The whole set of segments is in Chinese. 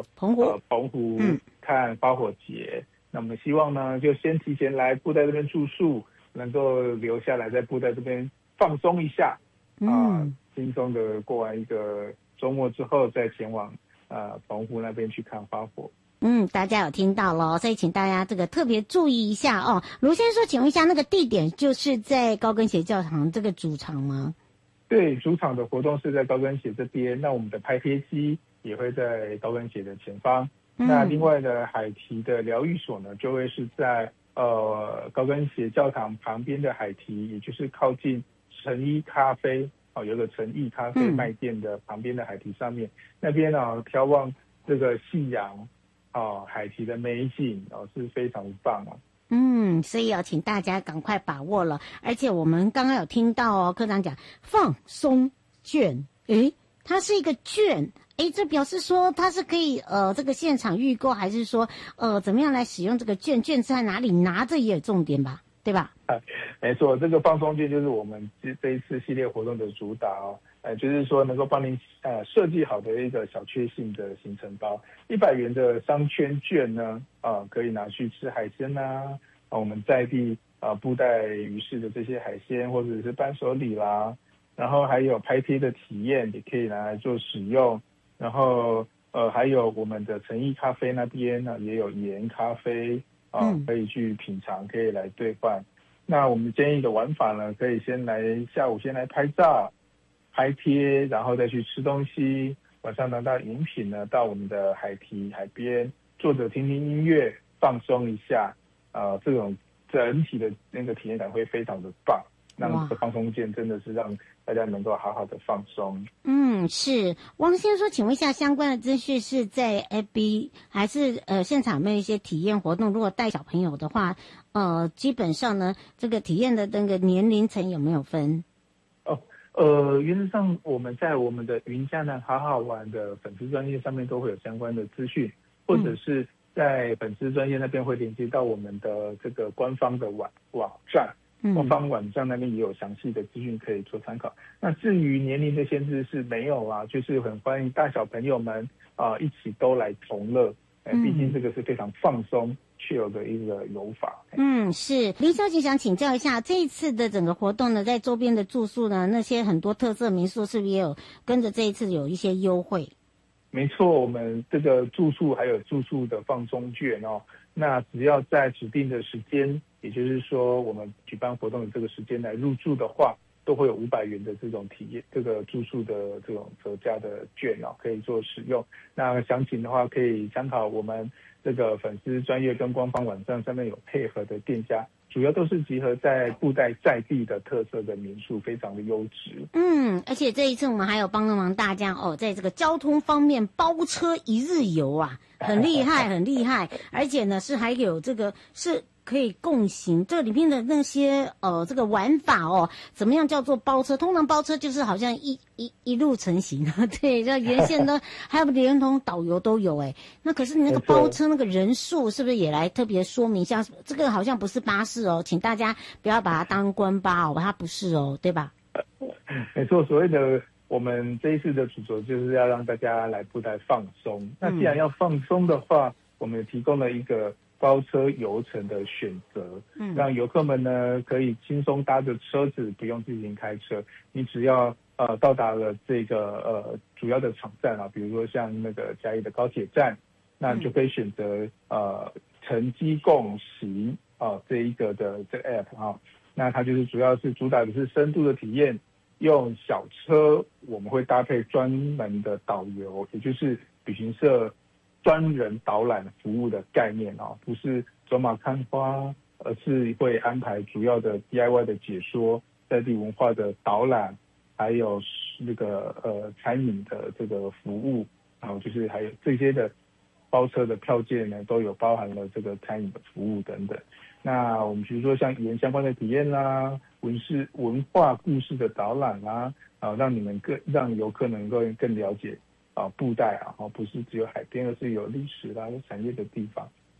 澎湖看花火节。那我们希望呢，就先提前来布袋这边住宿，能够留下来在布袋这边放松一下，轻松的过完一个周末之后，再前往澎湖那边去看花火。 大家有听到了，所以请大家这个特别注意一下哦。卢先生说，请问一下，那个地点就是在高跟鞋教堂这个主场吗？ 对，主场的活动是在高跟鞋这边，那我们的拍贴机也会在高跟鞋的前方。那另外的海堤的疗愈所呢，就会是在高跟鞋教堂旁边的海堤，也就是靠近诚一咖啡有个诚意咖啡卖店的旁边的海堤上面，那边眺望这个夕阳海堤的美景是非常棒所以请大家赶快把握了。而且我们刚刚有听到科长讲放松券，它是一个券，这表示说它是可以这个现场预购，还是说怎么样来使用这个券？券在哪里拿？这也有重点吧，对吧？ 没错，这个放松券就是我们这一次系列活动的主打就是说能够帮您设计好的一个小确幸的行程包，100元的商圈券呢可以拿去吃海鲜我们在地布袋鱼市的这些海鲜，或者是伴手礼啦，然后还有拍贴的体验也可以拿来做使用，然后还有我们的诚意咖啡那边呢也有盐咖啡可以去品尝，可以来兑换。那我们建议的玩法呢，可以下午先来拍照拍贴，然后再去吃东西，晚上拿到饮品呢到我们的海堤海边坐着听听音乐放松一下这种整体的那个体验感会非常的棒。那这个放松券真的是让大家能够好好的放松。 是汪先生说，请问一下相关的资讯是在 FB 还是现场有没有一些体验活动？如果带小朋友的话基本上呢这个体验的那个年龄层有没有分？ 原则上我们在我们的云嘉南好好玩的粉丝专页上面都会有相关的资讯，或者是在粉丝专页那边会连接到我们的这个官方的网站，官方网站那边也有详细的资讯可以做参考。那至于年龄的限制是没有就是很欢迎大小朋友们一起都来同乐，毕竟这个是非常放松chill的一个游法。 是林小姐想请教一下，这一次的整个活动呢，在周边的住宿呢，那些很多特色民宿是不是也有跟着这一次有一些优惠？ 没错，我们这个住宿还有住宿的放松券那只要在指定的时间，也就是说我们举办活动的这个时间来入住的话，都会有500元的这种体验，这个住宿的这种折价的券可以做使用。那详情的话可以参考我们这个粉丝专页跟官方网站上面有配合的店家，主要都是集合在布袋在地的特色的民宿，非常的优质。 而且这一次我们还有帮忙大家在这个交通方面包车1日游很厉害很厉害，而且呢是还有这个是可以共行，这里面的那些这个玩法怎么样叫做包车？通常包车就是好像一路成行对，这沿线呢还有连同导游都有那可是你那个包车那个人数是不是也来特别说明一下？这个好像不是巴士请大家不要把它当观巴它不是对吧？ 没错，所谓的我们这一次的主轴就是要让大家来布袋放松。那既然要放松的话，我们提供了一个包车游程的选择，让游客们呢可以轻松搭着车子，不用自行开车，你只要到达了这个主要的场站比如说像那个嘉义的高铁站，那你就可以选择乘机共行这一个的这个 app 那它就是主要是主打的是深度的体验，用小车我们会搭配专门的导游，也就是旅行社专人导览服务的概念不是走马看花，而是会安排主要的 DIY 的解说、在地文化的导览，还有那个餐饮的这个服务就是还有这些的包车的票件呢，都有包含了这个餐饮的服务等等。那我们比如说像语言相关的体验啦，文化故事的导览啦让游客能够更了解布袋不是只有海边，而是有历史啦、有产业的地方。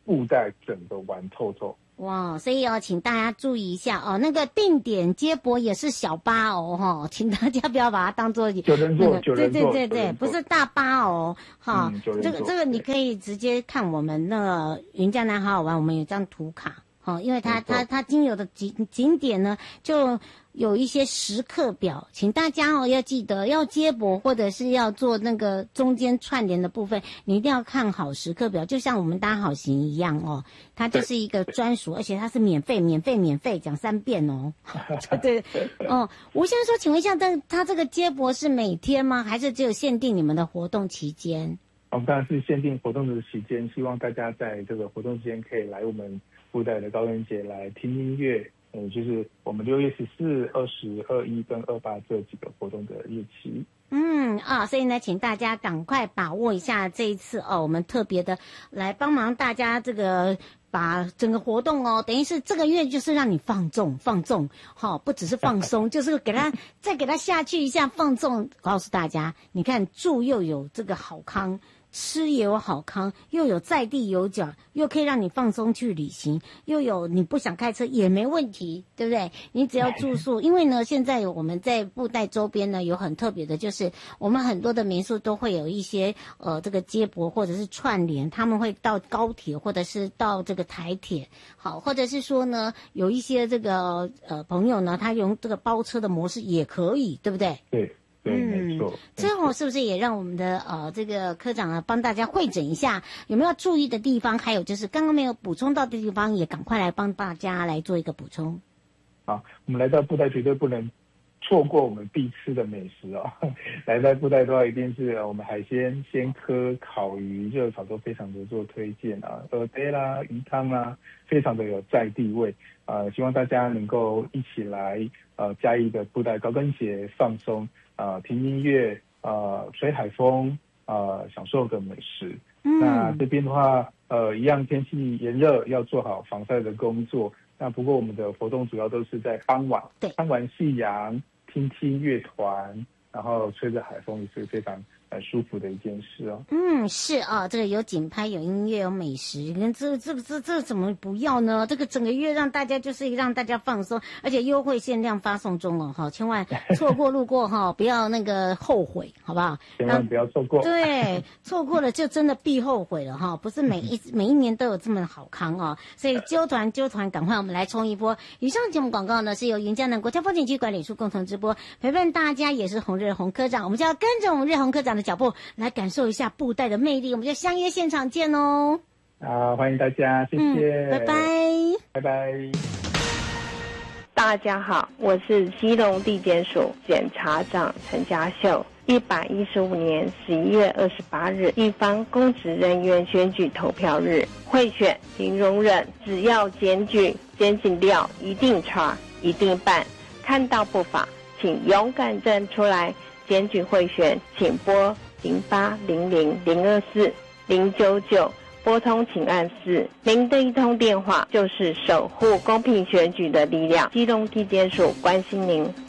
布袋整个玩透透。 哇，所以请大家注意一下哦，那个定点接驳也是小巴哦，哈，请大家不要把它当做 9人座， 对，不是大巴哦，哈，这个你可以直接看我们那个云嘉南好好玩，我们有张图卡。因为它经由的景点呢，就有一些时刻表，请大家要记得，要接驳或者是要做那个中间串联的部分，你一定要看好时刻表，就像我们搭好行一样哦，它就是一个专属，而且它是免费，讲3遍哦。对哦，吴先生说，请问一下，它这个接驳是每天吗？还是只有限定你们的活动期间？ 我们当然是限定活动的期间，希望大家在这个活动期间可以来我们布袋的高跟节来听音乐，就是我们6月14、20、21跟28这几个活动的日期。 所以呢，请大家赶快把握一下这一次我们特别的来帮忙大家这个把整个活动等于是这个月就是让你放纵，不只是放松，就是再给他下去一下放纵。告诉大家，你看住又有这个好康。吃也有好康，又有在地有角，又可以让你放松去旅行，又有你不想开车也没问题，对不对？你只要住宿，因为呢，现在我们在布袋周边呢有很特别的，就是我们很多的民宿都会有一些这个接驳或者是串联，他们会到高铁或者是到这个台铁，好，或者是说呢有一些这个朋友呢，他用这个包车的模式也可以，对不对？ 对，没错。 最后是不是也让我们的这个科长帮大家汇诊一下有没有注意的地方，还有就是刚刚没有补充到的地方，也赶快来帮大家来做一个补充。 好，我们来到布袋绝对不能错过我们必吃的美食哦。来到布袋的话，一定是我们海鲜、鲜科、烤鱼、热炒都非常的做推荐啊，鹅杯啦、鱼汤啦，非常的有在地味。希望大家能够一起来嘉义的布袋高跟节放松。听音乐，吹海风，享受个美食。那这边的话，一样天气炎热，要做好防晒的工作。那不过我们的活动主要都是在傍晚，看完夕阳，听乐团，然后吹着海风，也是非常舒服的一件事哦。 是啊，这个有景拍，有音乐，有美食，跟这怎么不要呢？这个整个月让大家就是让大家放松，而且优惠限量发送中哦，千万错过路过不要那个后悔，好不好？ 千万不要错过。 对，错过了就真的必后悔了不是每一年都有这么好康哦。所以揪团，赶快我们来冲一波。以上节目广告呢是由云嘉南国家风景区管理处共同直播，陪伴大家也是洪日洪科长，我们就要跟着我们日洪科长的脚步来感受一下布袋的魅力，我们就相约现场见哦。 好，欢迎大家，谢谢， 拜拜， 拜拜。 大家好，我是基隆地检署检察长陈家秀。115年11月28日，地方公职人员选举投票日，贿选零容忍，只要检举，检警调一定查，一定办。看到不法，请勇敢站出来。检举贿选，请拨0800-024-099，拨通请按4，您的一通电话就是守护公平选举的力量。基隆地检署关心您。